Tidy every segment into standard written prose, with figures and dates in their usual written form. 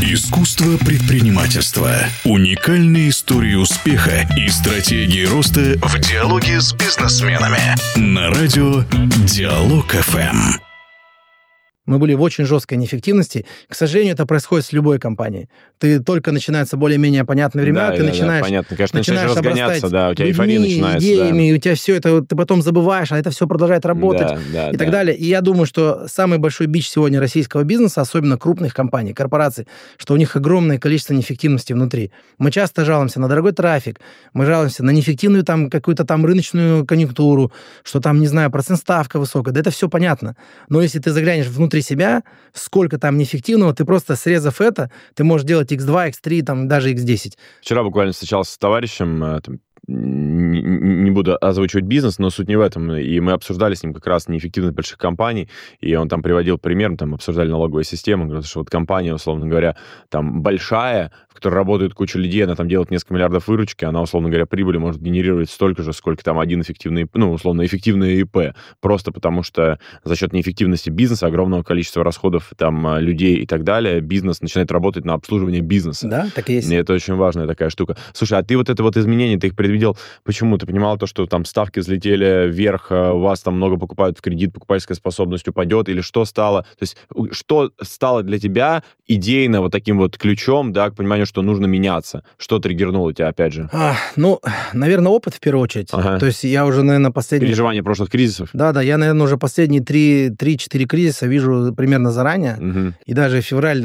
Искусство предпринимательства. Уникальные истории успеха и стратегии роста в диалоге с бизнесменами. На радио Диалог ФМ. Мы были в очень жесткой неэффективности. К сожалению, это происходит с любой компанией. Ты только начинаются более-менее понятные времена, ты начинаешь... понятно. Конечно, начинаешь разгоняться, да, у тебя эйфория начинается. Идеями, у тебя все это, ты потом забываешь, а это все продолжает работать и так далее. И я думаю, что самый большой бич сегодня российского бизнеса, особенно крупных компаний, корпораций, что у них огромное количество неэффективности внутри. Мы часто жалуемся на дорогой трафик, мы жалуемся на неэффективную там какую-то там рыночную конъюнктуру, что там, не знаю, процент ставка высокая. Да это все понятно. Но если ты заглянешь внутри себя, сколько там неэффективного, ты просто срезав это, ты можешь делать X2, X3, там, даже X10. Вчера буквально встречался с товарищем, не буду озвучивать бизнес, но суть не в этом. И мы обсуждали с ним как раз неэффективность больших компаний, и он там приводил пример, там обсуждали налоговую систему, он говорит, что вот компания, условно говоря, там большая, в которой работает куча людей, она там делает несколько миллиардов выручки, она, условно говоря, прибыли может генерировать столько же, сколько там один эффективный, условно, эффективное ИП, просто потому что за счет неэффективности бизнеса, огромного количества расходов там людей и так далее, бизнес начинает работать на обслуживание бизнеса. Да, так и есть. И это очень важная такая штука. Слушай, а ты вот это вот изменение, ты их предвидел, почему? Ты понимал то, что там ставки взлетели вверх, у вас там много покупают в кредит, покупательская способность упадет, или что стало? То есть что стало для тебя идейно вот таким вот ключом, да, к пониманию, что нужно меняться? Что триггернуло тебя, опять же? Наверное, опыт в первую очередь. Ага. То есть я уже, наверное, последние... Переживания прошлых кризисов? Да, я, наверное, уже последние 3-4 кризиса вижу примерно заранее. Угу. И даже февраль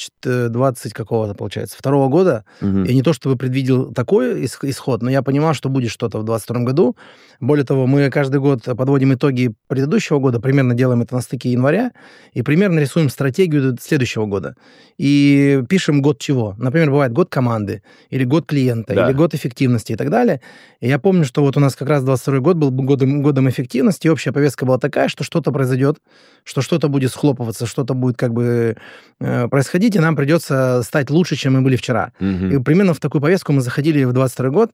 20 какого-то, получается, 2 года, я не то чтобы предвидел такой исход, но я понимал, что будет что-то в 2022 году. Более того, мы каждый год подводим итоги предыдущего года, примерно делаем это на стыке января, и примерно рисуем стратегию следующего года. И пишем год чего. Например, бывает год команды, или год клиента, или год эффективности и так далее. И я помню, что вот у нас как раз 22 год был годом эффективности, и общая повестка была такая, что что-то произойдет, что что-то будет схлопываться, что-то будет как бы происходить, и нам придется стать лучше, чем мы были вчера. И примерно в такую повестку мы заходили в 22 год.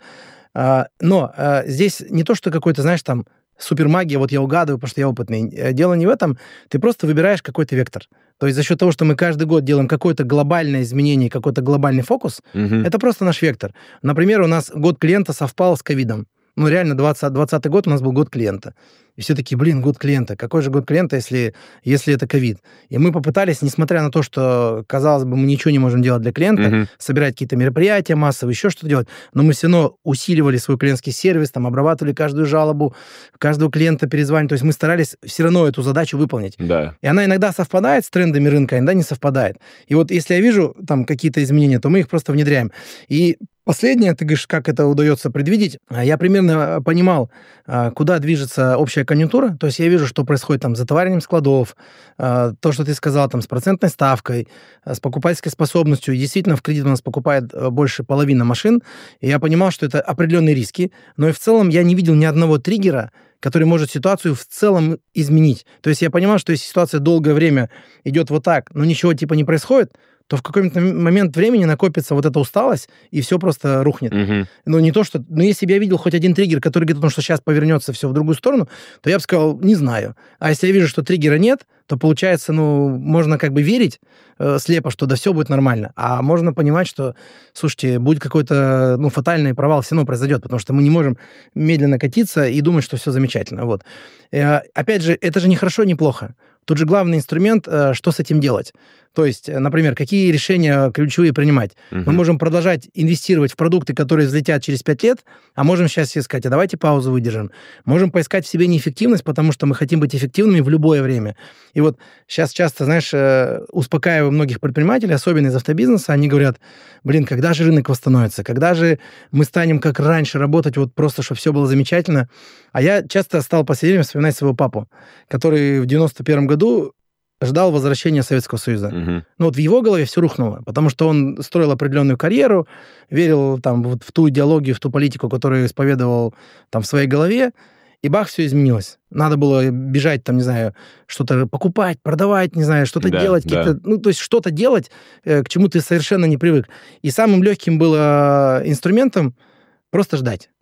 Но здесь не то, что какой-то, знаешь, там, супермагия, вот я угадываю, потому что я опытный. Дело не в этом, ты просто выбираешь какой-то вектор. То есть за счет того, что мы каждый год делаем какое-то глобальное изменение, какой-то глобальный фокус, это просто наш вектор. Например, у нас год клиента совпал с ковидом. Реально, 2020 год у нас был год клиента. И все такие, год клиента. Какой же год клиента, если это ковид? И мы попытались, несмотря на то, что, казалось бы, мы ничего не можем делать для клиента, собирать какие-то мероприятия массовые, еще что-то делать, но мы все равно усиливали свой клиентский сервис, там, обрабатывали каждую жалобу, каждого клиента перезванивали. То есть мы старались все равно эту задачу выполнить. Да. И она иногда совпадает с трендами рынка, иногда не совпадает. И вот если я вижу там какие-то изменения, то мы их просто внедряем. И последнее, ты говоришь, как это удается предвидеть. Я примерно понимал, куда движется общая конъюнктура. То есть я вижу, что происходит там с затоварением складов, то, что ты сказал, там, с процентной ставкой, с покупательской способностью. И действительно, в кредит у нас покупает больше половины машин. И я понимал, что это определенные риски. Но и в целом я не видел ни одного триггера, который может ситуацию в целом изменить. То есть я понимал, что если ситуация долгое время идет вот так, но ничего типа не происходит, то в какой-то момент времени накопится вот эта усталость, и все просто рухнет. Но не то, что... Но если бы я видел хоть один триггер, который говорит о том, что сейчас повернется все в другую сторону, то я бы сказал, не знаю. А если я вижу, что триггера нет, то получается, можно как бы верить слепо, что да, все будет нормально. А можно понимать, что, слушайте, будет какой-то, фатальный провал, все равно произойдет, потому что мы не можем медленно катиться и думать, что все замечательно. Вот. Опять же, это же не хорошо, не плохо. Тут же главный инструмент, что с этим делать. То есть, например, какие решения ключевые принимать. Мы можем продолжать инвестировать в продукты, которые взлетят через 5 лет, а можем сейчас сказать, а давайте паузу выдержим. Можем поискать в себе неэффективность, потому что мы хотим быть эффективными в любое время. И вот сейчас часто, знаешь, успокаиваю многих предпринимателей, особенно из автобизнеса, они говорят, когда же рынок восстановится, когда же мы станем как раньше работать, вот просто, чтобы все было замечательно. А я часто стал в последнее время вспоминать своего папу, который в 91 году ждал возвращения Советского Союза. Но вот в его голове все рухнуло, потому что он строил определенную карьеру, верил там вот в ту идеологию, в ту политику, которую исповедовал там в своей голове, и бах, все изменилось. Надо было бежать, там, не знаю, что-то покупать, продавать, не знаю, что-то делать, то есть что-то делать, к чему ты совершенно не привык. И самым легким было инструментом просто ждать.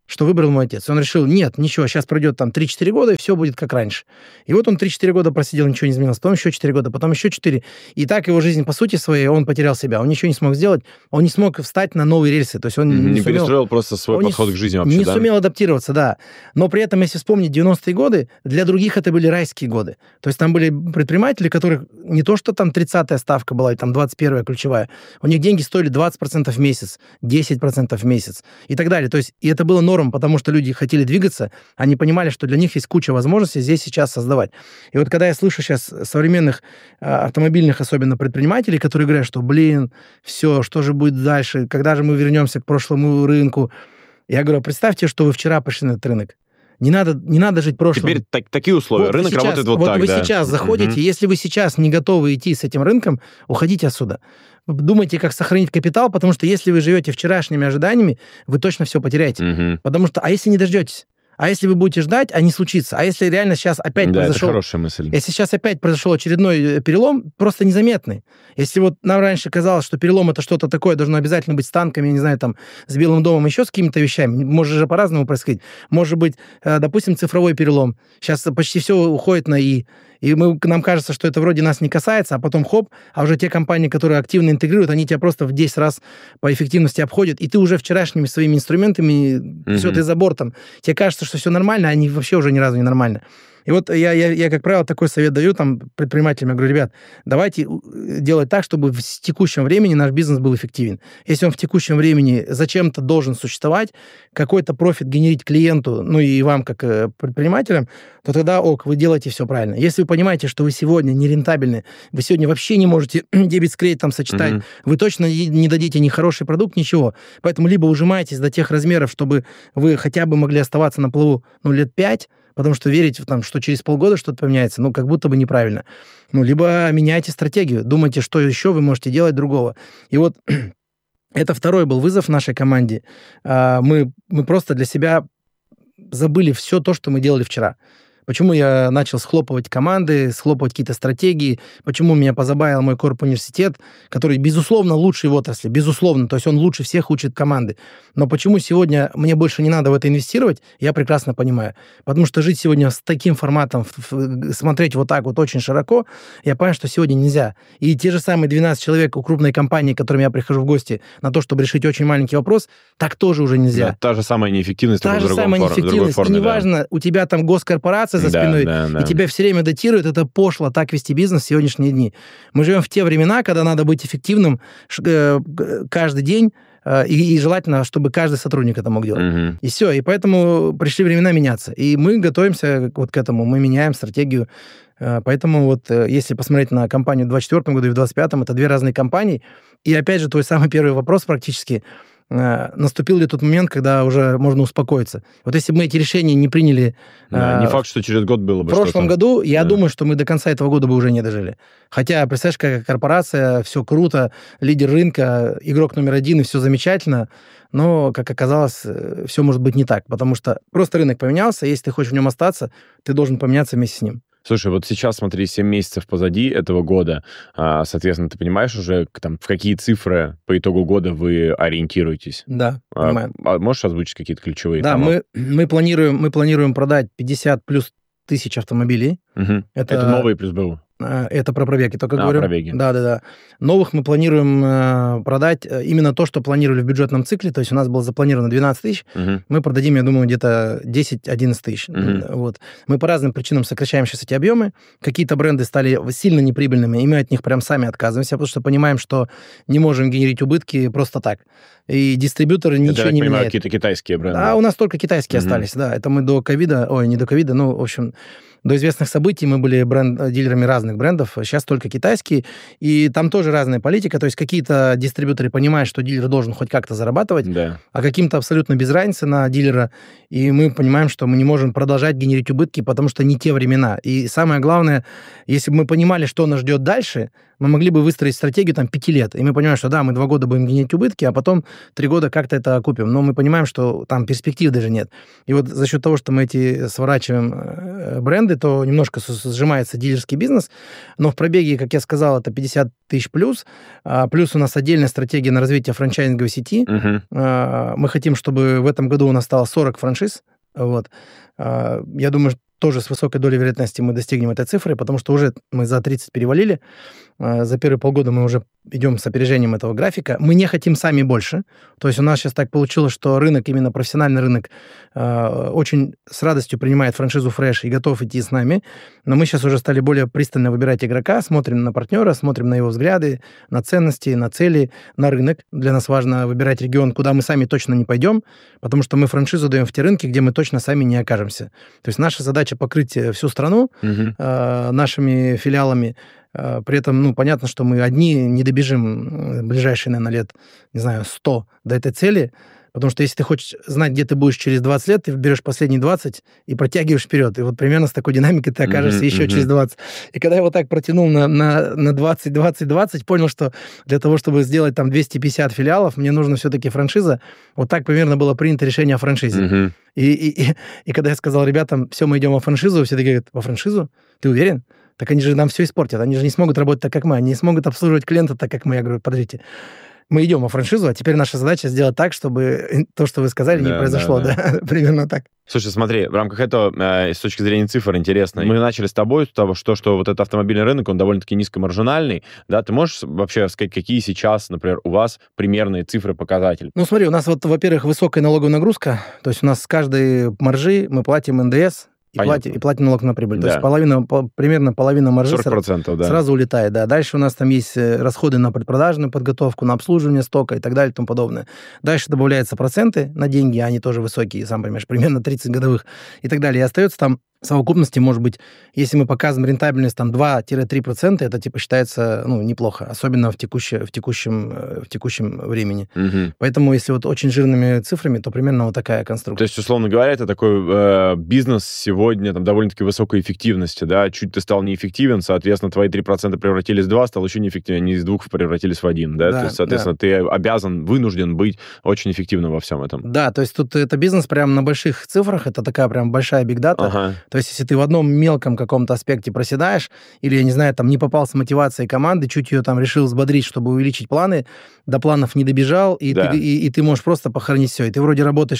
что выбрал мой отец. Он решил, нет, ничего, сейчас пройдет там 3-4 года, и все будет как раньше. И вот он 3-4 года просидел, ничего не изменилось, потом еще 4 года, потом еще 4. И так его жизнь, по сути своей, он потерял себя. Он ничего не смог сделать, он не смог встать на новые рельсы. То есть он Не не сумел, перестроил просто свой подход к жизни вообще, не да? сумел адаптироваться, да. Но при этом, если вспомнить 90-е годы, для других это были райские годы. То есть там были предприниматели, которых не то, что там 30-я ставка была, и там 21-я ключевая, у них деньги стоили 20% в месяц, 10% в месяц и так далее. То есть и это было норм, потому что люди хотели двигаться, они понимали, что для них есть куча возможностей здесь сейчас создавать. И вот когда я слышу сейчас современных автомобильных, особенно предпринимателей, которые говорят, что, все, что же будет дальше, когда же мы вернемся к прошлому рынку, я говорю, представьте, что вы вчера пришли на этот рынок. Не надо жить прошлым. Теперь такие условия. Вот рынок сейчас, работает вот так, вы да. сейчас заходите, если вы сейчас не готовы идти с этим рынком, уходите отсюда. Думайте, как сохранить капитал, потому что если вы живете вчерашними ожиданиями, вы точно все потеряете. Потому что, а если не дождетесь? А если вы будете ждать, а не случится? А если реально сейчас опять Да, произошел... это хорошая мысль. Если сейчас опять произошел очередной перелом, просто незаметный. Если вот нам раньше казалось, что перелом это что-то такое, должно обязательно быть с танками, я не знаю, там, с Белым домом, еще с какими-то вещами, может же по-разному происходить. Может быть, допустим, цифровой перелом. Сейчас почти все уходит на «и». И нам кажется, что это вроде нас не касается, а потом хоп, а уже те компании, которые активно интегрируют, они тебя просто в 10 раз по эффективности обходят, и ты уже вчерашними своими инструментами, все, ты за бортом. Тебе кажется, что все нормально, а они вообще уже ни разу не нормально. И вот я, как правило, такой совет даю там предпринимателям. Я говорю, ребят, давайте делать так, чтобы в текущем времени наш бизнес был эффективен. Если он в текущем времени зачем-то должен существовать, какой-то профит генерить клиенту, ну и вам, как предпринимателям, то тогда вы делаете все правильно. Если вы понимаете, что вы сегодня не рентабельны, вы сегодня вообще не можете дебет с кредитом сочетать, вы точно не дадите ни хороший продукт, ничего. Поэтому либо ужимаетесь до тех размеров, чтобы вы хотя бы могли оставаться на плаву лет 5, потому что верить, что через полгода что-то поменяется, как будто бы неправильно. Либо меняйте стратегию, думайте, что еще вы можете делать другого. И вот это второй был вызов в нашей команде. Мы просто для себя забыли все то, что мы делали вчера. Почему я начал схлопывать команды, схлопывать какие-то стратегии, почему меня позабавил мой корп-университет, который, безусловно, лучший в отрасли, безусловно, то есть он лучше всех учит команды. Но почему сегодня мне больше не надо в это инвестировать, я прекрасно понимаю. Потому что жить сегодня с таким форматом, смотреть вот так вот очень широко, я понимаю, что сегодня нельзя. И те же самые 12 человек у крупной компании, к которым я прихожу в гости на то, чтобы решить очень маленький вопрос, так тоже уже нельзя. Да, та же самая неэффективность, та же самая неэффективность. И неважно, у тебя там госкорпорация за спиной, и тебя все время датируют, это пошло так вести бизнес в сегодняшние дни. Мы живем в те времена, когда надо быть эффективным каждый день, и желательно, чтобы каждый сотрудник это мог делать. И все, и поэтому пришли времена меняться. И мы готовимся вот к этому, мы меняем стратегию. Поэтому вот если посмотреть на компанию в 2024 году и в 2025, это две разные компании. И опять же, твой самый первый вопрос практически, наступил ли тот момент, когда уже можно успокоиться. Вот если бы мы эти решения не приняли... не факт, что через год было бы в прошлом году, я думаю, что мы до конца этого года бы уже не дожили. Хотя, представляешь, какая корпорация, все круто, лидер рынка, игрок номер 1, и все замечательно, но, как оказалось, все может быть не так, потому что просто рынок поменялся, если ты хочешь в нем остаться, ты должен поменяться вместе с ним. Слушай, вот сейчас, смотри, 7 месяцев позади этого года, соответственно, ты понимаешь уже, в какие цифры по итогу года вы ориентируетесь? Да, понимаю. Можешь озвучить какие-то ключевые? Да, мы планируем продать 50 плюс тысяч автомобилей. Это новые плюс БУ? Это про пробеги, только говорю. Пробеги. Да. Новых мы планируем продать именно то, что планировали в бюджетном цикле, то есть у нас было запланировано 12 тысяч, мы продадим, я думаю, где-то 10-11 тысяч. Вот. Мы по разным причинам сокращаем сейчас эти объемы. Какие-то бренды стали сильно неприбыльными, и мы от них прям сами отказываемся, потому что понимаем, что не можем генерить убытки просто так. И дистрибьюторы ничего не меняют. Какие-то китайские бренды. Да, у нас только китайские остались, да. Это мы до ковида, не до ковида, в общем... До известных событий мы были дилерами разных брендов, сейчас только китайские, и там тоже разная политика, то есть какие-то дистрибьюторы понимают, что дилер должен хоть как-то зарабатывать, а каким-то абсолютно без разницы на дилера, и мы понимаем, что мы не можем продолжать генерить убытки, потому что не те времена. И самое главное, если бы мы понимали, что нас ждет дальше, мы могли бы выстроить стратегию там 5 лет. И мы понимаем, что да, мы 2 года будем генерить убытки, а потом 3 года как-то это окупим. Но мы понимаем, что там перспектив даже нет. И вот за счет того, что мы эти сворачиваем бренды, то немножко сжимается дилерский бизнес. Но в пробеге, как я сказал, это 50 тысяч плюс. Плюс у нас отдельная стратегия на развитие франчайзинговой сети. Мы хотим, чтобы в этом году у нас стало 40 франшиз. Вот. Я думаю, тоже с высокой долей вероятности мы достигнем этой цифры, потому что уже мы за 30 перевалили. За первые полгода мы уже идем с опережением этого графика. Мы не хотим сами больше. То есть у нас сейчас так получилось, что рынок, именно профессиональный рынок, очень с радостью принимает франшизу Fresh и готов идти с нами. Но мы сейчас уже стали более пристально выбирать игрока, смотрим на партнера, смотрим на его взгляды, на ценности, на цели, на рынок. Для нас важно выбирать регион, куда мы сами точно не пойдем, потому что мы франшизу даем в те рынки, где мы точно сами не окажемся. То есть наша задача покрыть всю страну нашими филиалами. При этом, понятно, что мы одни не добежим в ближайшие, наверное, лет, не знаю, 100 до этой цели, потому что если ты хочешь знать, где ты будешь через 20 лет, ты берешь последние 20 и протягиваешь вперед. И вот примерно с такой динамикой ты окажешься еще через 20. И когда я вот так протянул на 20, 20, 20, понял, что для того, чтобы сделать там 250 филиалов, мне нужна все-таки франшиза. Вот так примерно было принято решение о франшизе. И когда я сказал ребятам, все, мы идем во франшизу, все такие говорят, во франшизу? Ты уверен? Так они же нам все испортят. Они же не смогут работать так, как мы. Они не смогут обслуживать клиента так, как мы. Я говорю, подождите. Мы идем во франшизу, а теперь наша задача сделать так, чтобы то, что вы сказали, не произошло. Да. Примерно так. Слушай, смотри, в рамках этого, с точки зрения цифр, интересно. Мы начали с тобой с того, что вот этот автомобильный рынок, он довольно-таки низкомаржинальный. Да, ты можешь вообще сказать, какие сейчас, например, у вас примерные цифры, показатели? Смотри, у нас во-первых, высокая налоговая нагрузка. То есть у нас с каждой маржи мы платим НДС, и платим налог на прибыль. Да. То есть примерно половина маржи 40%, сразу улетает. Да. Дальше у нас там есть расходы на предпродажную подготовку, на обслуживание стока и так далее и тому подобное. Дальше добавляются проценты на деньги, они тоже высокие, сам понимаешь, примерно 30 годовых и так далее. И остается там в совокупности, может быть, если мы показываем рентабельность там 2-3%, это типа считается неплохо, особенно в текущем времени. Поэтому если вот очень жирными цифрами, то примерно вот такая конструкция. То есть, условно говоря, это такой бизнес сегодня там довольно-таки высокой эффективности, да? Чуть ты стал неэффективен, соответственно, твои 3% превратились в 2, стал еще неэффективен, они из 2 превратились в 1, да? То есть, соответственно, ты вынужден быть очень эффективным во всем этом. Да, то есть тут это бизнес прям на больших цифрах, это такая прям большая бигдата. То есть, если ты в одном мелком каком-то аспекте проседаешь, или, я не знаю, там не попал с мотивацией команды, чуть ее там решил взбодрить, чтобы увеличить планы, до планов не добежал, и ты можешь просто похоронить все. И ты вроде работаешь,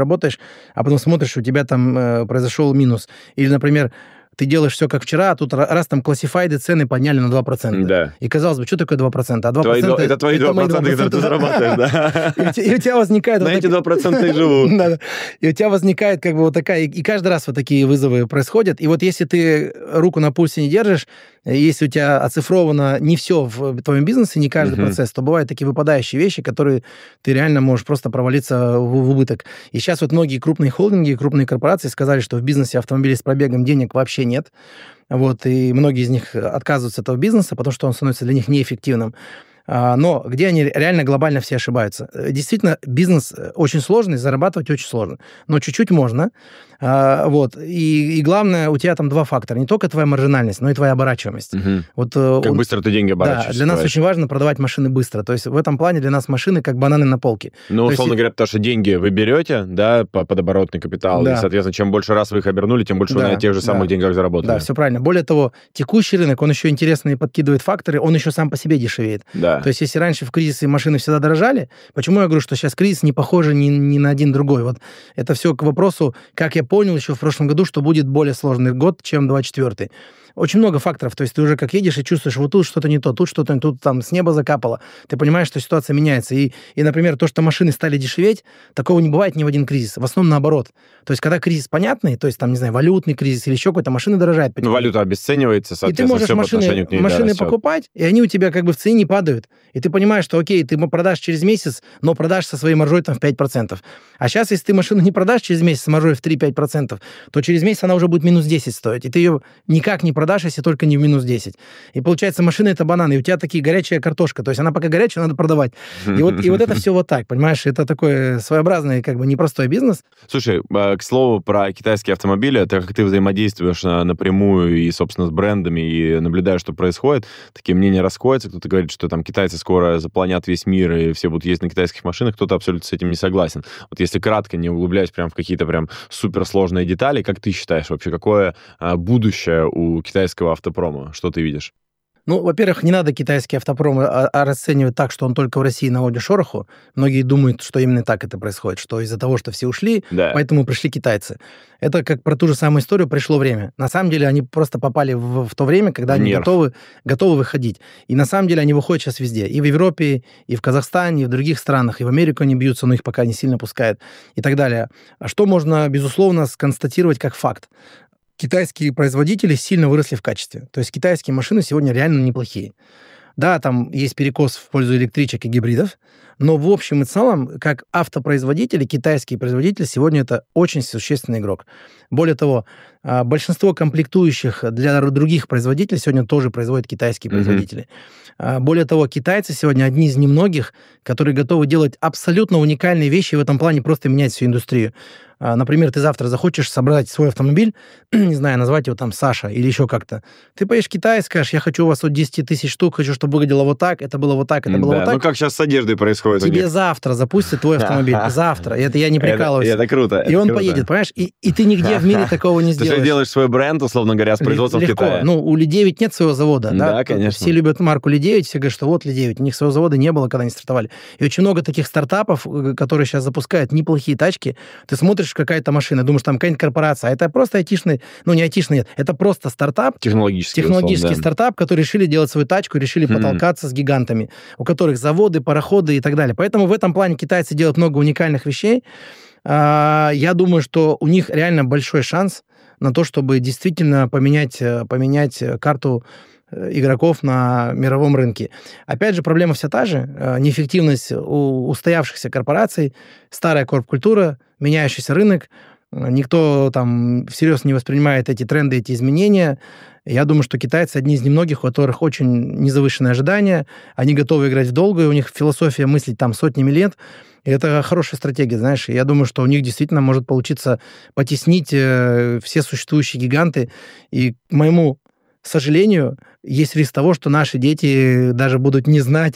а потом смотришь, у тебя там произошел минус. Или, например, ты делаешь все как вчера, а тут раз там классифайды цены подняли на 2%. Да. И казалось бы, что такое 2%? А 2% это твои 2%, которые ты зарабатываешь, да? И у тебя возникает... На эти 2% и живу. И у тебя возникает как бы вот такая... И каждый раз вот такие вызовы происходят. И вот если ты руку на пульсе не держишь, если у тебя оцифровано не все в твоем бизнесе, не каждый процесс, то бывают такие выпадающие вещи, которые ты реально можешь просто провалиться в убыток. И сейчас вот многие крупные холдинги, крупные корпорации сказали, что в бизнесе автомобилей с пробегом денег вообще нет. Вот, и многие из них отказываются от этого бизнеса, потому что он становится для них неэффективным. Но где они реально глобально все ошибаются? Действительно, бизнес очень сложный, зарабатывать очень сложно. Но чуть-чуть можно. Вот. И главное, у тебя там 2 фактора. Не только твоя маржинальность, но и твоя оборачиваемость. Вот, как быстро ты деньги оборачиваешь. Да, для нас очень важно продавать машины быстро. То есть в этом плане для нас машины как бананы на полке. Условно говоря, потому что деньги вы берете, да, под оборотный капитал, и, соответственно, чем больше раз вы их обернули, тем больше вы на тех же самых деньгах заработали. Да, все правильно. Более того, текущий рынок, он еще интересные подкидывает факторы, он еще сам по себе дешевеет. Да. То есть если раньше в кризисе машины всегда дорожали, почему я говорю, что сейчас кризис не похож ни на один другой? Вот это все к вопросу, как я понял еще в прошлом году, что будет более сложный год, чем 24-й. Очень много факторов. То есть ты уже как едешь и чувствуешь, вот тут что-то не то, тут что-то не то, тут там с неба закапало. Ты понимаешь, что ситуация меняется. И, например, то, что машины стали дешеветь, такого не бывает ни в один кризис. В основном наоборот. То есть когда кризис понятный, то есть там, не знаю, валютный кризис или еще какой-то, машины дорожают. Валюта обесценивается, соответственно, и ты можешь машины покупать, и они у тебя как бы в цене падают. И ты понимаешь, что окей, ты продашь через месяц, но продашь со своей маржой там в 5%. А сейчас, если ты машину не продашь через месяц с маржой в 3-5%, то через месяц она уже будет минус 10 стоить. И ты ее никак не продашь, если только не в минус 10. И получается, машина это банан, и у тебя такие горячая картошка. То есть она пока горячая, надо продавать. И вот это все вот так, понимаешь? Это такой своеобразный, как бы непростой бизнес. Слушай, к слову про китайские автомобили, так как ты взаимодействуешь напрямую и, собственно, с брендами, и наблюдаешь, что происходит, такие мнения расходятся. Кто-то говорит, что там китайцы скоро заполонят весь мир, и все будут ездить на китайских машинах. Кто-то абсолютно с этим не согласен. Вот если кратко, не углубляясь прям в какие-то прям суперсложные детали, как ты считаешь вообще, какое будущее у китайского автопрома? Что ты видишь? Ну, во-первых, не надо китайский автопром расценивать так, что он только в России наводит шороху. Многие думают, что именно так это происходит, что из-за того, что все ушли, поэтому пришли китайцы. Это как про ту же самую историю пришло время. На самом деле они просто попали в то время, когда они готовы выходить. И на самом деле они выходят сейчас везде. И в Европе, и в Казахстане, и в других странах, и в Америку они бьются, но их пока не сильно пускают, и так далее. А что можно, безусловно, сконстатировать как факт? Китайские производители сильно выросли в качестве. То есть китайские машины сегодня реально неплохие. Да, там есть перекос в пользу электричек и гибридов, но в общем и целом, как автопроизводители, китайские производители сегодня это очень существенный игрок. Более того, большинство комплектующих для других производителей сегодня тоже производят китайские производители. Более того, китайцы сегодня одни из немногих, которые готовы делать абсолютно уникальные вещи и в этом плане просто менять всю индустрию. Например, ты завтра захочешь собрать свой автомобиль, не знаю, назвать его там Саша или еще как-то. Ты поедешь в Китай и скажешь, я хочу у вас от 10 тысяч штук, хочу, чтобы выглядело вот так, это было вот так, это было вот так. Ну, как сейчас с одеждой происходит. Тебе завтра запустят твой автомобиль. Завтра. Это я не прикалываюсь. Это круто. И он поедет, понимаешь? И ты нигде в мире такого не сделаешь. Ты же делаешь свой бренд, условно говоря, с производством в Китае. Ну, у Ли-9 нет своего завода. Да, конечно. Все любят марку Ли-9, все говорят, что вот Ли-9. У них своего завода не было, когда они стартовали. И очень много таких стартапов, которые сейчас запускают неплохие тачки. Ты смотришь, какая-то машина, думаешь, там какая-нибудь корпорация. А это просто айтишный, ну, не айтишный, нет. Это просто стартап. Технологический стартап, который решили делать свою тачку, решили потолкаться с гигантами, у которых заводы, пароходы и так далее. Поэтому в этом плане китайцы делают много уникальных вещей. Я думаю, что у них реально большой шанс на то, чтобы действительно поменять карту игроков на мировом рынке. Опять же, проблема вся та же. Неэффективность у устоявшихся корпораций, старая корп-культура, меняющийся рынок. Никто там всерьез не воспринимает эти тренды, эти изменения. Я думаю, что китайцы одни из немногих, у которых очень незавышенные ожидания. Они готовы играть в долгую, у них философия мыслить там сотнями лет. И это хорошая стратегия, знаешь. И я думаю, что у них действительно может получиться потеснить все существующие гиганты. И к моему сожалению, есть риск того, что наши дети даже будут не знать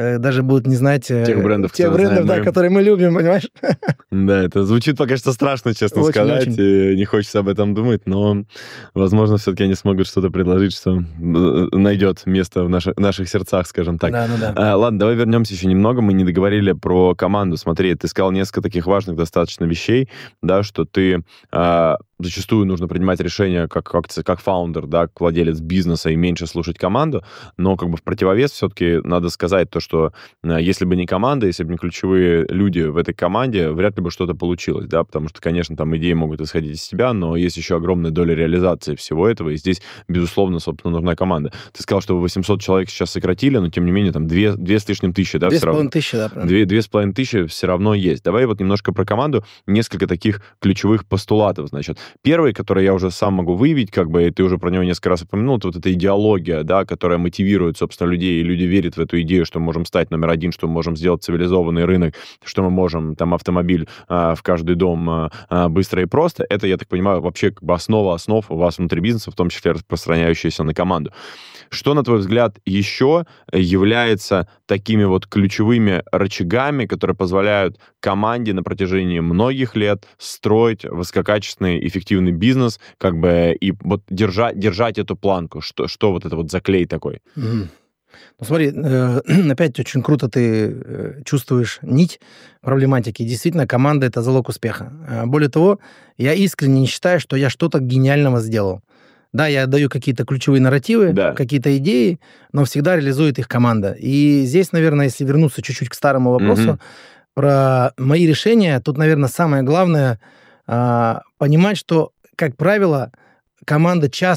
тех брендов, да, которые мы любим, понимаешь? Да, это звучит пока что страшно, честно сказать, и не хочется об этом думать, но, возможно, все-таки они смогут что-то предложить, что найдет место в наших сердцах, скажем так. Да. Ладно, давай вернемся еще немного, мы не договорили про команду. Смотри, ты сказал несколько таких важных достаточно вещей, да, что ты зачастую нужно принимать решения как фаундер, да, как владелец бизнеса и меньше слушать команду, но как бы в противовес все-таки надо сказать то, что если бы не команда, если бы не ключевые люди в этой команде, вряд ли бы что-то получилось, да, потому что, конечно, там идеи могут исходить из тебя, но есть еще огромная доля реализации всего этого, и здесь, безусловно, собственно, нужна команда. Ты сказал, что 800 человек сейчас сократили, но, тем не менее, там 2 с лишним тысячи, да, все равно? 2500, да, правильно. 2500 все равно есть. Давай вот немножко про команду, несколько таких ключевых постулатов, значит. Первый, который я уже сам могу выявить, как бы, и ты уже про него несколько раз упомянул, это вот эта идеология, да, которая мотивирует, собственно, людей, и люди верят в эту идею, что мы можем стать номер один, что мы можем сделать цивилизованный рынок, что мы можем, там, автомобиль в каждый дом быстро и просто. Это, я так понимаю, вообще как бы основа основ у вас внутри бизнеса, в том числе распространяющаяся на команду. Что, на твой взгляд, еще является такими вот ключевыми рычагами, которые позволяют команде на протяжении многих лет строить высококачественный, эффективный бизнес, как бы, и вот держать эту планку? Что вот это вот за клей такой? Ну, смотри, опять очень круто ты чувствуешь нить проблематики. Действительно, команда — это залог успеха. Более того, я искренне не считаю, что я что-то гениального сделал. Да, я даю какие-то ключевые нарративы, какие-то идеи, но всегда реализует их команда. И здесь, наверное, если вернуться чуть-чуть к старому вопросу, про мои решения, тут, наверное, самое главное понимать, что, как правило, команда часто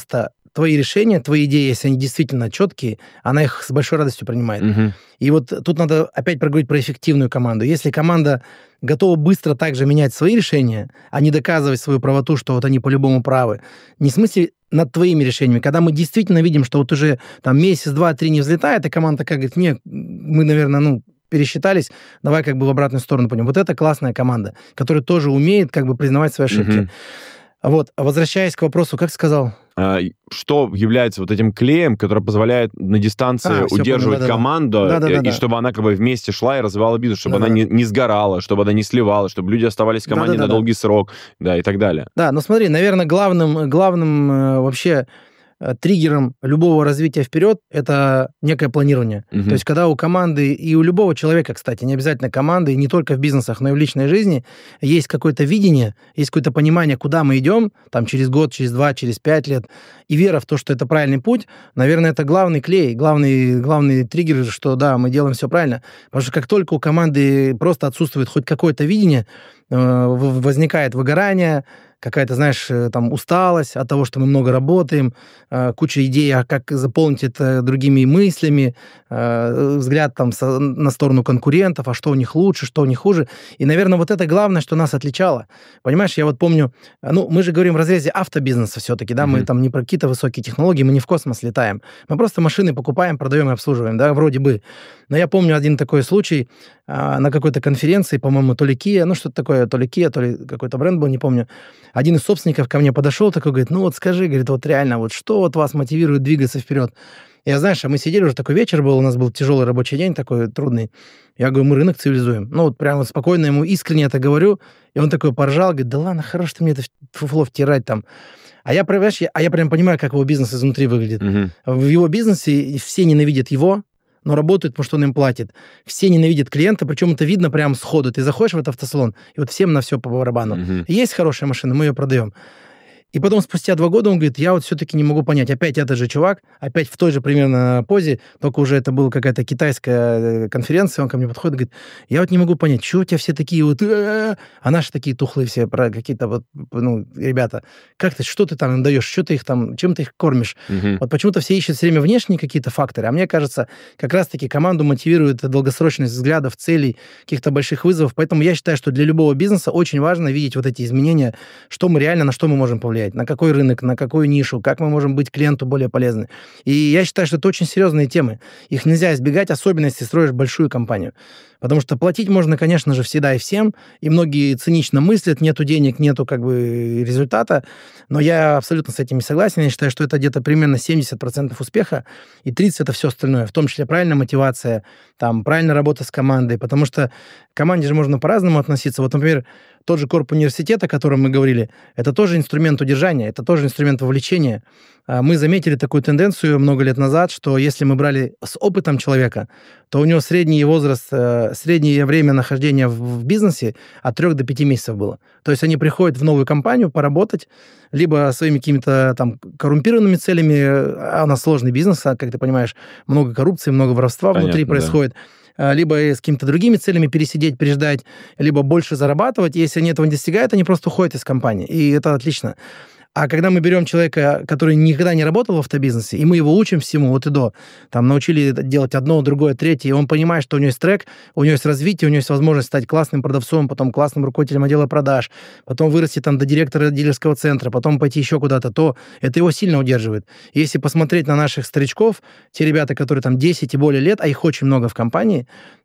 твои решения, твои идеи, если они действительно четкие, она их с большой радостью принимает. И вот тут надо опять проговорить про эффективную команду. Если команда готова быстро также менять свои решения, а не доказывать свою правоту, что вот они по-любому правы, не в смысле над твоими решениями, когда мы действительно видим, что вот уже там месяц, два, три не взлетает, и команда такая говорит, нет, мы, наверное, пересчитались, давай как бы в обратную сторону пойдем. Вот это классная команда, которая тоже умеет как бы признавать свои ошибки. Вот, возвращаясь к вопросу, как сказал? Что является вот этим клеем, который позволяет на дистанции удерживать команду, и чтобы она как бы вместе шла и развивала бизнес, чтобы она не сгорала, чтобы она не сливала, чтобы люди оставались в команде на долгий срок, и так далее. Да, но смотри, наверное, главным вообще триггером любого развития вперед это некое планирование. То есть, когда у команды и у любого человека, кстати, не обязательно команды, и не только в бизнесах, но и в личной жизни, есть какое-то видение, есть какое-то понимание, куда мы идем, там, через год, через 2, через 5 лет, и вера в то, что это правильный путь, наверное, это главный клей, главный триггер, что да, мы делаем все правильно. Потому что как только у команды просто отсутствует хоть какое-то видение, возникает выгорание, какая-то, знаешь, там усталость от того, что мы много работаем, куча идей, а как заполнить это другими мыслями, взгляд там на сторону конкурентов, а что у них лучше, что у них хуже. И, наверное, вот это главное, что нас отличало. Понимаешь, я вот помню, мы же говорим в разрезе автобизнеса все-таки, да, мы там не про какие-то высокие технологии, мы не в космос летаем. Мы просто машины покупаем, продаем и обслуживаем, да, вроде бы. Но я помню один такой случай на какой-то конференции, по-моему, то ли Kia, что-то такое, то ли Kia, то ли какой-то бренд был, не помню. Один из собственников ко мне подошел, такой, говорит, вот скажи, говорит, вот реально, вот что вот вас мотивирует двигаться вперед? Я, знаешь, мы сидели, уже такой вечер был, у нас был тяжелый рабочий день, такой трудный. Я говорю, мы рынок цивилизуем. Вот прямо вот спокойно ему искренне это говорю, и он такой поржал, говорит, да ладно, хорош ты мне это фуфло втирать там. А я прям понимаю, как его бизнес изнутри выглядит. В его бизнесе все ненавидят его, но работают, потому что он им платит. Все ненавидят клиента, причем это видно прямо сходу. Ты заходишь в этот автосалон, и вот всем на все по барабану. Есть хорошая машина, мы ее продаем. И потом спустя 2 года он говорит, я вот все-таки не могу понять, опять этот же чувак, опять в той же примерно позе, только уже это была какая-то китайская конференция, он ко мне подходит и говорит, я вот не могу понять, что у тебя все такие вот, а наши такие тухлые все, про какие-то вот, ребята, что ты там им даешь, что ты их там, чем ты их кормишь? Вот почему-то все ищут все время внешние какие-то факторы, а мне кажется, как раз-таки команду мотивирует долгосрочность взглядов, целей, каких-то больших вызовов, поэтому я считаю, что для любого бизнеса очень важно видеть вот эти изменения, что мы реально, на что мы можем повлиять, на какой рынок, на какую нишу, как мы можем быть клиенту более полезны. И я считаю, что это очень серьезные темы. Их нельзя избегать, особенно если строишь большую компанию. Потому что платить можно, конечно же, всегда и всем, и многие цинично мыслят, нету денег, нету как бы результата, но я абсолютно с этим не согласен. Я считаю, что это где-то примерно 70% успеха, и 30% это все остальное, в том числе правильная мотивация, там, правильная работа с командой, потому что к команде же можно по-разному относиться. Вот, например, тот же корп университета, о котором мы говорили, это тоже инструмент удержания, это тоже инструмент вовлечения. Мы заметили такую тенденцию много лет назад, что если мы брали с опытом человека, то у него средний возраст, среднее время нахождения в бизнесе от 3 до 5 месяцев было. То есть они приходят в новую компанию поработать, либо своими какими-то там коррумпированными целями, а у нас сложный бизнес, как ты понимаешь, много коррупции, много воровства внутри происходит. Либо с какими-то другими целями пересидеть, переждать, либо больше зарабатывать. Если они этого не достигают, они просто уходят из компании. И это отлично. А когда мы берем человека, который никогда не работал в автобизнесе, и мы его учим всему от и до, там, научили делать одно, другое, третье, и он понимает, что у него есть трек, у него есть развитие, у него есть возможность стать классным продавцом, потом классным руководителем отдела продаж, потом вырасти там до директора дилерского центра, потом пойти еще куда-то, то это его сильно удерживает. И если посмотреть на наших старичков, те ребята, которые там 10 и более лет, а их очень много в компании,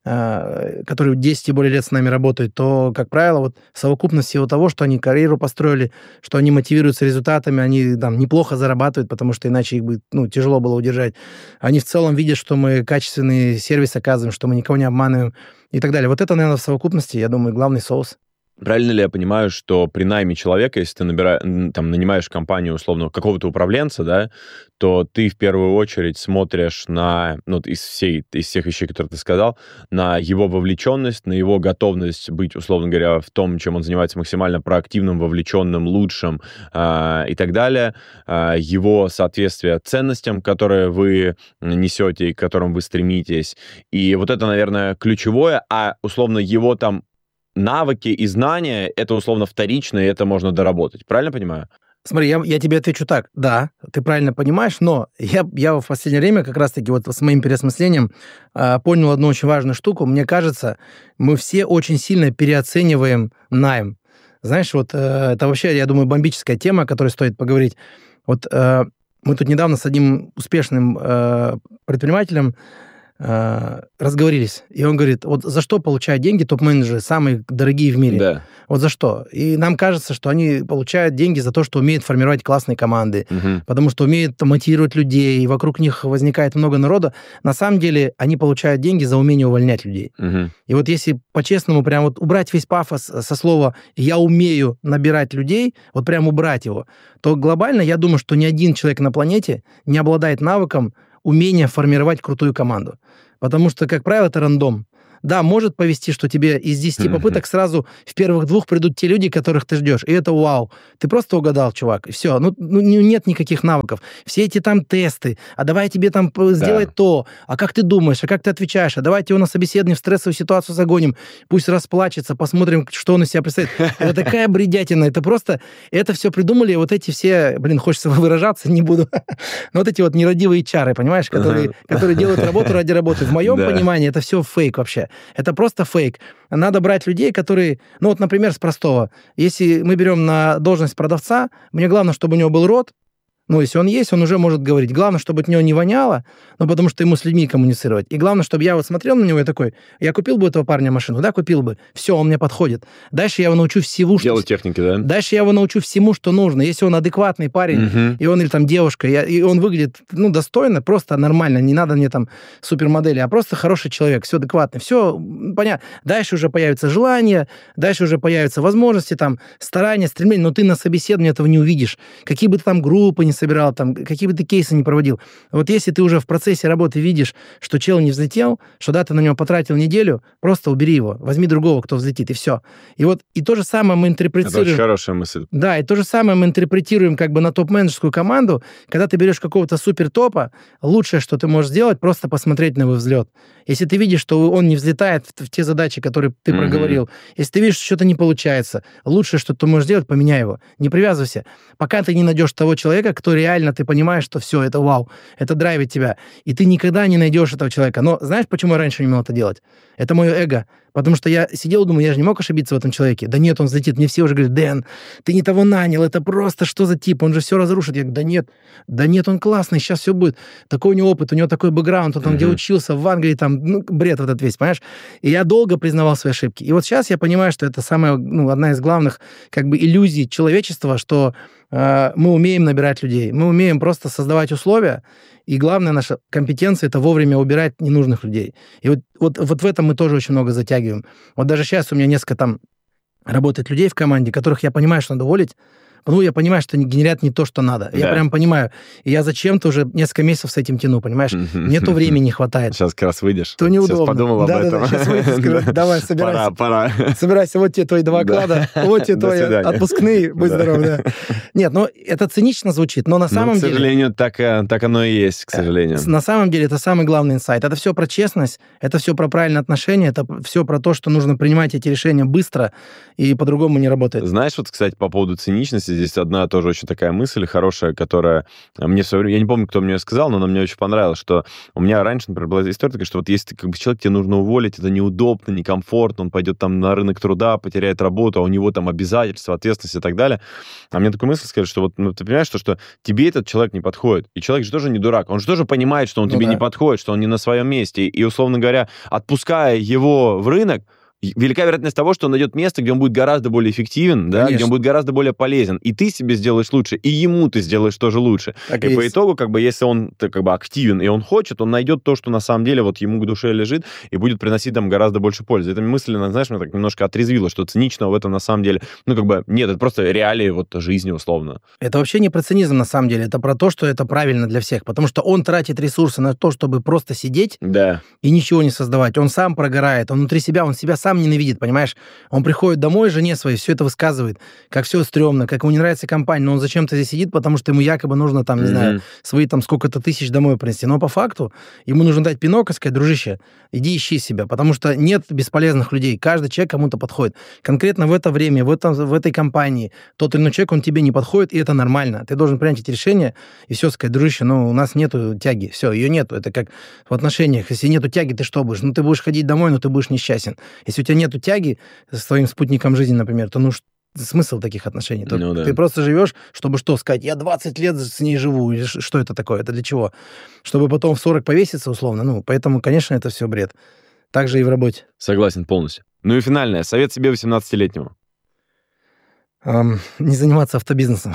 которые 10 и более лет с нами работают, то, как правило, вот совокупность всего того, что они карьеру построили, что они мотивируются результатами, они там неплохо зарабатывают, потому что иначе их бы тяжело было удержать. Они в целом видят, что мы качественный сервис оказываем, что мы никого не обманываем и так далее. Вот это, наверное, в совокупности, я думаю, главный соус. Правильно ли я понимаю, что при найме человека, если ты нанимаешь компанию, условно, какого-то управленца, да, то ты в первую очередь смотришь на, из всех вещей, которые ты сказал, на его вовлеченность, на его готовность быть, условно говоря, в том, чем он занимается, максимально проактивным, вовлеченным, лучшим и так далее, его соответствие ценностям, которые вы несете и к которым вы стремитесь. И вот это, наверное, ключевое, а условно его там навыки и знания — это условно вторично, и это можно доработать. Правильно понимаю? Смотри, я тебе отвечу так. Да, ты правильно понимаешь, но я в последнее время как раз-таки вот с моим переосмыслением понял одну очень важную штуку. Мне кажется, мы все очень сильно переоцениваем найм. Знаешь, вот это вообще, я думаю, бомбическая тема, о которой стоит поговорить. Вот мы тут недавно с одним успешным предпринимателем разговорились, и он говорит, вот за что получают деньги топ-менеджеры, самые дорогие в мире? Да. Вот за что? И нам кажется, что они получают деньги за то, что умеют формировать классные команды, потому что умеют мотивировать людей, и вокруг них возникает много народа. На самом деле они получают деньги за умение увольнять людей. И вот если по-честному прям вот убрать весь пафос со слова «я умею набирать людей», вот прям убрать его, то глобально я думаю, что ни один человек на планете не обладает навыком умение формировать крутую команду. Потому что, как правило, это рандом. Да, может повезти, что тебе из 10 попыток сразу в первых 2 придут те люди, которых ты ждешь. И это вау. Ты просто угадал, чувак. И все. Ну, нет никаких навыков. Все эти там тесты. А давай тебе там сделать то. А как ты думаешь? А как ты отвечаешь? А давайте его на собеседование в стрессовую ситуацию загоним. Пусть расплачется. Посмотрим, что он из себя представляет. Это такая бредятина. Это просто... Это все придумали вот эти все... Хочется выражаться, не буду. Но вот эти вот нерадивые чары, понимаешь? Которые делают работу ради работы. В моем понимании это все фейк вообще. Это просто фейк. Надо брать людей, которые... Ну вот, например, с простого. Если мы берем на должность продавца, мне главное, чтобы у него был рот. Ну, если он есть, он уже может говорить. Главное, чтобы от него не воняло, ну, потому что ему с людьми коммуницировать. И главное, чтобы я вот смотрел на него и такой, я купил бы этого парня машину? Да, купил бы. Все, он мне подходит. Дальше я его научу всему, что... Делать техники, да? Дальше я его научу всему, что нужно. Если он адекватный парень, и он или там девушка, и он выглядит, ну, достойно, просто нормально, не надо мне там супермодели, а просто хороший человек, все адекватный, все понятно. Дальше уже появится желание, дальше уже появятся возможности, там, старания, стремления, но ты на собеседовании этого не увидишь. Какие бы ты там группы не собирал, там, какие бы ты кейсы не проводил. Вот если ты уже в процессе работы видишь, что чел не взлетел, что да, ты на него потратил неделю, просто убери его, возьми другого, кто взлетит, и все. И вот и то же самое мы интерпретируем... Это очень хорошая мысль. Да, и то же самое мы интерпретируем как бы на топ-менеджерскую команду. Когда ты берешь какого-то супер-топа, лучшее, что ты можешь сделать, просто посмотреть на его взлет. Если ты видишь, что он не взлетает в те задачи, которые ты проговорил, если ты видишь, что что-то не получается, лучшее, что ты можешь сделать, поменяй его. Не привязывайся. Пока ты не найдешь того человека, кто реально, ты понимаешь, что все, это вау, это драйвит тебя. И ты никогда не найдешь этого человека. Но знаешь, почему я раньше не умел это делать? Это мое эго. Потому что я сидел и думал, я же не мог ошибиться в этом человеке. Да нет, он взлетит. Мне все уже говорят, Дэн, ты не того нанял, это просто что за тип, он же все разрушит. Я говорю, да нет, он классный, сейчас все будет. Такой у него опыт, у него такой бэкграунд, он там где учился, в Англии, там, ну, бред вот этот весь, понимаешь? И я долго признавал свои ошибки. И вот сейчас я понимаю, что это самая, ну, одна из главных, как бы, иллюзий человечества, что мы умеем набирать людей, мы умеем просто создавать условия, и главная наша компетенция — это вовремя убирать ненужных людей. И вот в этом мы тоже очень много затягиваем. Вот даже сейчас у меня несколько там работает людей в команде, которых я понимаю, что надо уволить. Ну, я понимаю, что они генерят не то, что надо. Да. Я прям понимаю. И я зачем-то уже несколько месяцев с этим тяну, понимаешь? Мне то времени не хватает. Сейчас как раз выйдешь. То неудобно. Сейчас подумал об этом. Да, сейчас выйду, скажу, давай, собирайся. Пора. Собирайся, вот тебе твои 2 оклада, вот тебе твои отпускные, будь здоров, да. Нет, ну, это цинично звучит, но на самом деле... К сожалению, так оно и есть, к сожалению. На самом деле, это самый главный инсайт. Это все про честность, это все про правильное отношение, это все про то, что нужно принимать эти решения быстро, и по-другому не работает. Знаешь, вот, кстати, по поводу циничности, здесь одна тоже очень такая мысль хорошая, которая мне в свое время... Я не помню, кто мне ее сказал, но она мне очень понравилась, что у меня раньше, например, была история такая, что вот если ты, как бы, человек, тебе нужно уволить, это неудобно, некомфортно, он пойдет там на рынок труда, потеряет работу, а у него там обязательства, ответственность и так далее. А мне такую мысль сказали, что вот, ну, ты понимаешь, что тебе этот человек не подходит. И человек же тоже не дурак, он же тоже понимает, что он тебе не подходит, что он не на своем месте. И, условно говоря, отпуская его в рынок, велика вероятность того, что он найдет место, где он будет гораздо более эффективен, да, где он будет гораздо более полезен. И ты себе сделаешь лучше, и ему ты сделаешь тоже лучше. Так и по итогу, как бы, если он как бы активен и он хочет, он найдет то, что на самом деле вот ему к душе лежит, и будет приносить там гораздо больше пользы. Эта мысль, знаешь, меня так немножко отрезвила, что циничного в этом на самом деле, ну, как бы, нет, это просто реалии вот жизни условно. Это вообще не про цинизм на самом деле, это про то, что это правильно для всех, потому что он тратит ресурсы на то, чтобы просто сидеть и ничего не создавать. Он сам прогорает, он внутри себя, он себя сам ненавидит, понимаешь? Он приходит домой, жене своей все это высказывает, как все стрёмно, как ему не нравится компания, но он зачем-то здесь сидит, потому что ему якобы нужно, там, не знаю, свои там сколько-то тысяч домой принести. Но по факту ему нужно дать пинок и сказать: дружище, иди ищи себя, потому что нет бесполезных людей. Каждый человек кому-то подходит. Конкретно в это время, в этой компании тот или иной человек, он тебе не подходит, и это нормально. Ты должен принять эти решения и все сказать: дружище, у нас нету тяги, все, ее нету. Это как в отношениях. Если нету тяги, ты что будешь? Ты будешь ходить домой, но ты будешь несчастен. Если у тебя нету тяги с твоим спутником жизни, например, то смысл таких отношений? Ты просто живешь, чтобы что, сказать: я 20 лет с ней живу, или что это такое? Это для чего? Чтобы потом в 40 повеситься, условно. Поэтому, конечно, это все бред. Так же и в работе. Согласен полностью. И финальное. Совет себе 18-летнему. Не заниматься автобизнесом.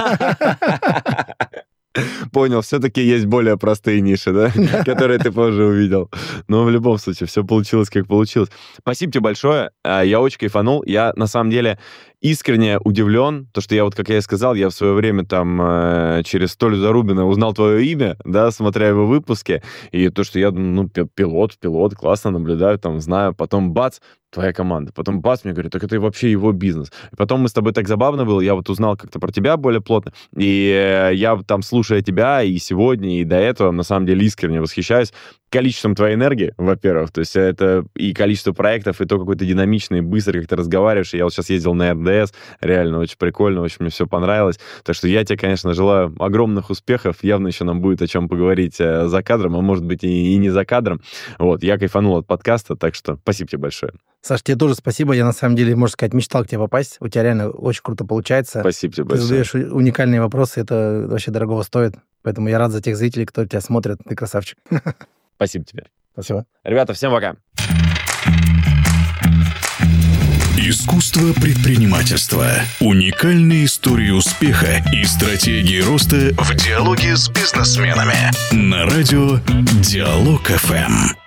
Понял, все-таки есть более простые ниши, да, которые ты позже увидел. Но в любом случае, все получилось, как получилось. Спасибо тебе большое. Я очень кайфанул. Я, на самом деле, искренне удивлен, то, что я, как я и сказал, я в свое время там через Толю Зарубина узнал твое имя, да, смотря его выпуски, и то, что я, пилот, классно наблюдаю, там, знаю, потом бац, твоя команда. Потом бац, мне говорят: так это вообще его бизнес. И потом мы с тобой так забавно было, я узнал как-то про тебя более плотно, и я там, слушая тебя и сегодня, и до этого, на самом деле, искренне восхищаюсь количеством твоей энергии, во-первых, то есть это и количество проектов, и то, какой ты динамичный, быстро, как ты разговариваешь. Я сейчас ездил на РДС, реально очень прикольно, очень мне все понравилось. Так что я тебе, конечно, желаю огромных успехов. Явно еще нам будет о чем поговорить за кадром, а может быть и не за кадром. Я кайфанул от подкаста, так что спасибо тебе большое. Саш, тебе тоже спасибо. Я, на самом деле, можно сказать, мечтал к тебе попасть. У тебя реально очень круто получается. Спасибо тебе большое. Ты задаешь уникальные вопросы, это вообще дорогого стоит. Поэтому я рад за тех зрителей, кто тебя смотрит. Ты красавчик. Спасибо тебе. Спасибо. Ребята, всем пока. Искусство предпринимательства. Уникальные истории успеха и стратегии роста в диалоге с бизнесменами. На радио Диалог ФМ.